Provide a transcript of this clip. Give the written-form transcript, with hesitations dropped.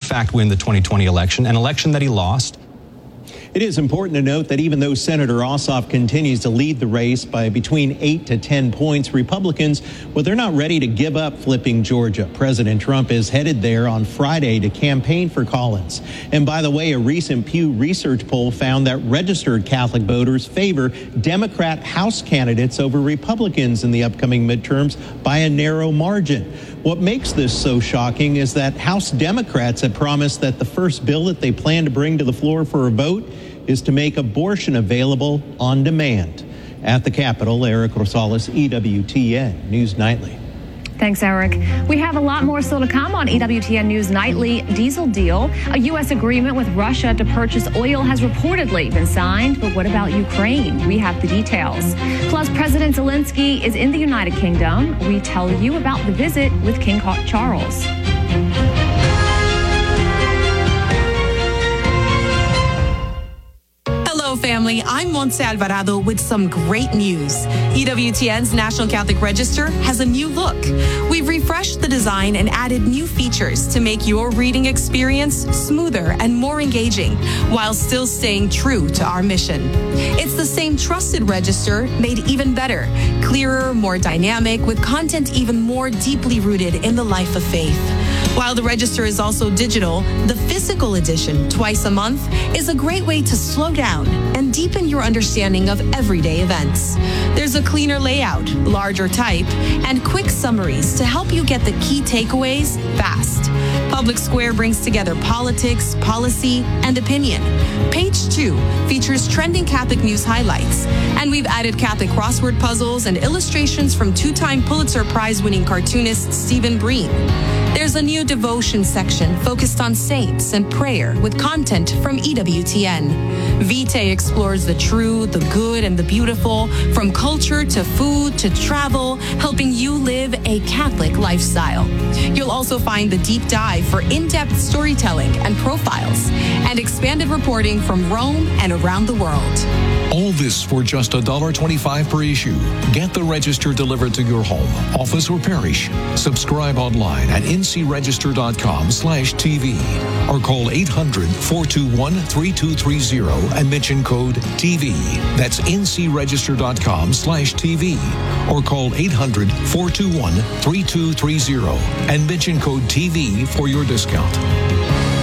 fact win the 2020 election, an election that he lost. It is important to note that even though Senator Ossoff continues to lead the race by between 8 to 10 points, Republicans, well, they're not ready to give up flipping Georgia. President Trump is headed there on Friday to campaign for Collins. And by the way, a recent Pew Research poll found that registered Catholic voters favor Democrat House candidates over Republicans in the upcoming midterms by a narrow margin. What makes this so shocking is that House Democrats have promised that the first bill that they plan to bring to the floor for a vote is to make abortion available on demand. At the Capitol, Eric Rosales, EWTN News Nightly. Thanks, Eric. We have a lot more still to come on EWTN News Nightly. Diesel deal. A U.S. agreement with Russia to purchase oil has reportedly been signed. But what about Ukraine? We have the details. Plus, President Zelensky is in the United Kingdom. We tell you about the visit with King Charles. Hello, family. I'm Montse Alvarado with some great news. EWTN's National Catholic Register has a new look. We've refreshed the design and added new features to make your reading experience smoother and more engaging while still staying true to our mission. It's the same trusted register made even better, clearer, more dynamic, with content even more deeply rooted in the life of faith. While the register is also digital, the physical edition, twice a month, is a great way to slow down and deepen your understanding of everyday events. There's a cleaner layout, larger type, and quick summaries to help you get the key takeaways fast. Public Square brings together politics, policy, and opinion. Page 2 features trending Catholic news highlights, and we've added Catholic crossword puzzles and illustrations from two-time Pulitzer Prize-winning cartoonist Stephen Breen. There's a new devotion section focused on saints and prayer with content from EWTN. Vitae explores the true, the good, and the beautiful, from culture to food to travel, helping you live a Catholic lifestyle. You'll also find the deep dive for in-depth storytelling and profiles, and expanded reporting from Rome and around the world. All this for just $1.25 per issue. Get the register delivered to your home, office, or parish. Subscribe online at ncregister.com/TV or call 800-421-3230 and mention code TV. That's ncregister.com/TV or call 800-421-3230 and mention code TV for your discount.